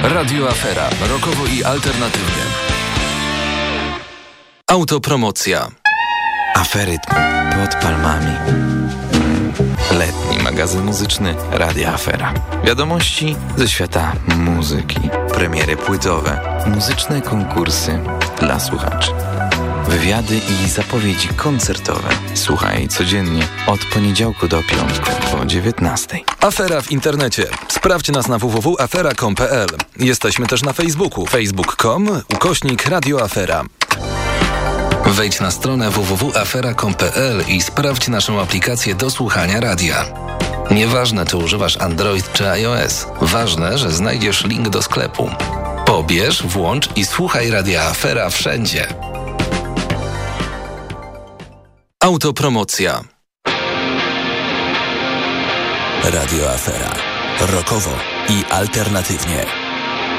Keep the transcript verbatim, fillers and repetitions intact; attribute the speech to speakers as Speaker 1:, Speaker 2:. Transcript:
Speaker 1: Radio Afera. Rockowo i alternatywnie. Autopromocja.
Speaker 2: Aferytm pod palmami. Letni magazyn muzyczny Radia Afera. Wiadomości ze świata muzyki. Premiery płytowe. Muzyczne konkursy dla słuchaczy. Wywiady i zapowiedzi koncertowe. Słuchaj codziennie od poniedziałku do piątku po dziewiętnastej.
Speaker 1: Afera w internecie. Sprawdź nas na w w w kropka afera kropka com kropka p l. Jesteśmy też na Facebooku. facebook kropka com ukośnik Radio Afera. Wejdź na stronę w w w kropka afera kropka com kropka p l i sprawdź naszą aplikację do słuchania radia. Nieważne, czy używasz Android czy iOS. Ważne, że znajdziesz link do sklepu. Pobierz, włącz i słuchaj Radia Afera wszędzie. Autopromocja. Radio Afera. Rockowo i alternatywnie.